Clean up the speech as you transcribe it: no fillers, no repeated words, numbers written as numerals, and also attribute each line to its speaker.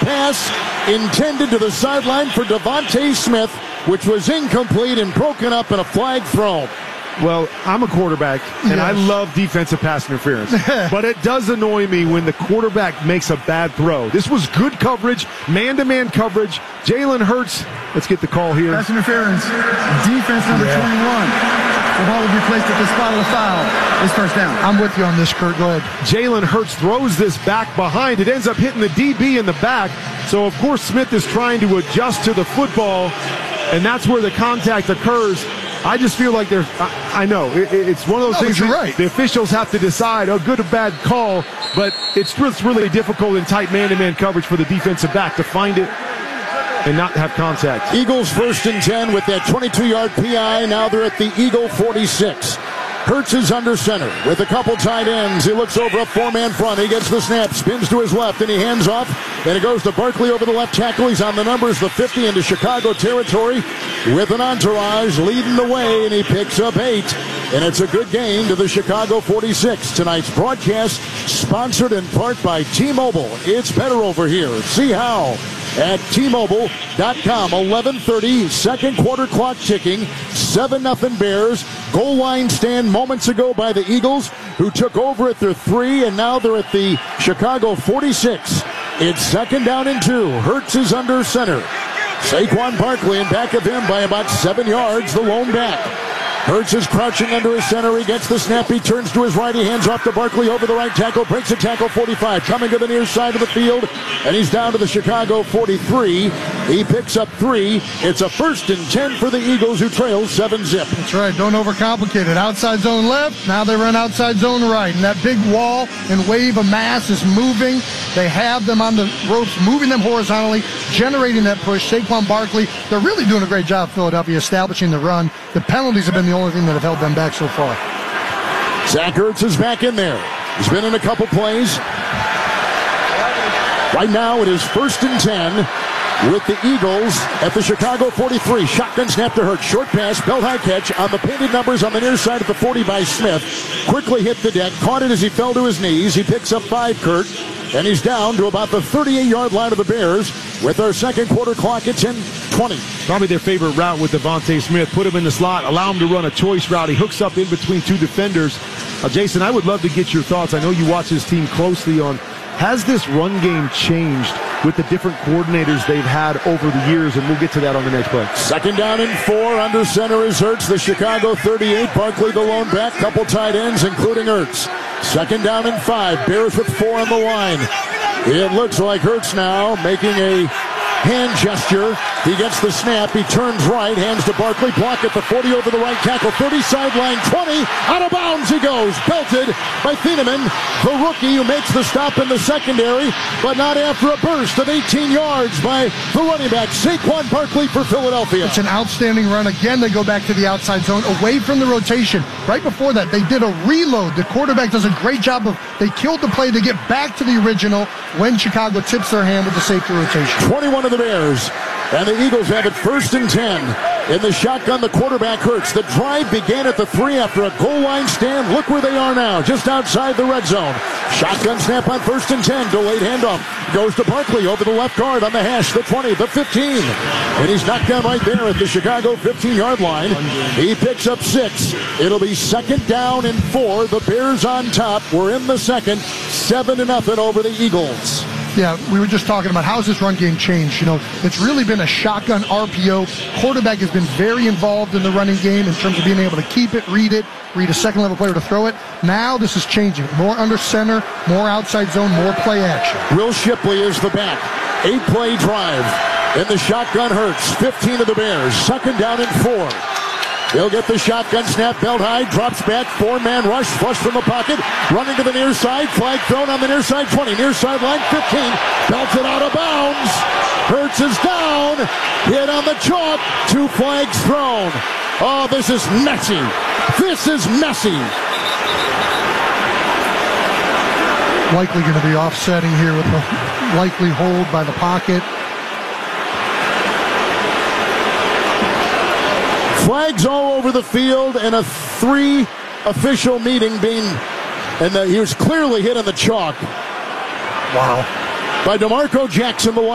Speaker 1: pass intended to the sideline for Devontae Smith, which was incomplete and broken up in a flag thrown.
Speaker 2: Well, I'm a quarterback, and I love defensive pass interference. But it does annoy me when the quarterback makes a bad throw. This was good coverage, man-to-man coverage. Jalen Hurts, let's get the call here.
Speaker 3: Pass interference, defense number 21. The ball will be placed at the spot of the foul. It's first down.
Speaker 4: I'm with you on this, Kurt. Go ahead.
Speaker 2: Jalen Hurts throws this back behind. It ends up hitting the DB in the back. So, of course, Smith is trying to adjust to the football, and that's where the contact occurs. I just feel like I know, it's one of those things the officials have to decide, a good or bad call, but it's really difficult in tight man-to-man coverage for the defensive back to find it and not have contact.
Speaker 1: Eagles 1st and 10 with that 22-yard PI. Now they're at the Eagle 46. Hurts is under center with a couple tight ends. He looks over a four-man front. He gets the snap, spins to his left, and he hands off. And it goes to Barkley over the left tackle. He's on the numbers, the 50 into Chicago territory with an entourage leading the way, and he picks up 8. And it's a good gain to the Chicago 46. Tonight's broadcast sponsored in part by T-Mobile. It's better over here. See how at T-Mobile.com. 11:30, second quarter clock ticking. 7-0 Bears. Goal line stand moments ago by the Eagles, who took over at their 3, and now they're at the Chicago 46. It's second down and 2. Hurts is under center. Saquon Barkley in back of him by about 7 yards, the lone back. Hurts is crouching under his center. He gets the snap. He turns to his right. He hands off to Barkley over the right tackle. Breaks a tackle 45. Coming to the near side of the field. And he's down to the Chicago 43. He picks up 3. It's a 1st and 10 for the Eagles, who trail 7-zip.
Speaker 4: That's right. Don't overcomplicate it. Outside zone left. Now they run outside zone right. And that big wall and wave of mass is moving. They have them on the ropes, moving them horizontally, generating that push. Saquon Barkley, they're really doing a great job, Philadelphia, establishing the run. The penalties have been the only thing that have held them back so far.
Speaker 1: Zach Ertz is back in there. He's been in a couple plays. Right now it is 1st and 10 with the Eagles at the Chicago 43. Shotgun snap to Hurts. Short pass, belt high catch on the painted numbers on the near side at the 40 by Smith. Quickly hit the deck, caught it as he fell to his knees. He picks up 5, Kurt, and he's down to about the 38-yard line of the Bears with our second quarter clock at 10:20.
Speaker 2: Probably their favorite route with Devontae Smith. Put him in the slot, allow him to run a choice route. He hooks up in between 2 defenders. Jason, I would love to get your thoughts. I know you watch this team closely on, has this run game changed with the different coordinators they've had over the years? And we'll get to that on the next play.
Speaker 1: Second down and 4. Under center is Hurts, the Chicago 38. Barkley, the lone back. Couple tight ends, including Hurts. Second down and 5. Bears with 4 on the line. It looks like Hurts now making a hand gesture. He gets the snap. He turns right, hands to Barkley. Block at the 40 over the right tackle. 30 sideline, 20. Out of bounds he goes. Belted by Thieneman, the rookie who makes the stop in the secondary, but not after a burst of 18 yards by the running back, Saquon Barkley for Philadelphia.
Speaker 4: It's an outstanding run. Again, they go back to the outside zone, away from the rotation. Right before that, they did a reload. The quarterback does a great job of, they killed the play to get back to the original when Chicago tips their hand with the safety rotation.
Speaker 1: 21 of the Bears. And the Eagles have it 1st and 10. In the shotgun, the quarterback Hurts. The drive began at the 3 after a goal line stand. Look where they are now, just outside the red zone. Shotgun snap on 1st and 10. Delayed handoff. Goes to Barkley over the left guard on the hash, the 20, the 15. And he's knocked down right there at the Chicago 15-yard line. He picks up 6. It'll be second down and 4. The Bears on top. We're in the second. 7-0 over the Eagles.
Speaker 4: Yeah, we were just talking about how's this run game changed. You know, it's really been a shotgun RPO. Quarterback has been very involved in the running game in terms of being able to keep it, read a second-level player to throw it. Now this is changing. More under center, more outside zone, more play action.
Speaker 1: Will Shipley is the back. 8-play drive. In the shotgun Hurts. 15 of the Bears. Second down and 4. He'll get the shotgun snap, belt high, drops back, 4-man rush, flush from the pocket, running to the near side, flag thrown on the near side, 20, near sideline, 15, belted out of bounds. Hurts is down, hit on the chalk, 2 flags thrown. Oh, this is messy. This is messy.
Speaker 4: Likely going to be offsetting here with the likely hold by the pocket.
Speaker 1: Flags all over the field and a 3 official meeting being, and he was clearly hit on the chalk.
Speaker 4: Wow.
Speaker 1: By DeMarco Jackson, the